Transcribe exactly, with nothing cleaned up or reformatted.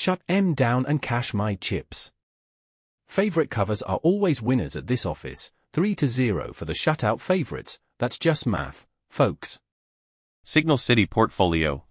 Shut M down and cash my chips. Favorite covers are always winners at this office, three to zero for the shutout favorites, that's just math, folks. Signal City Portfolio.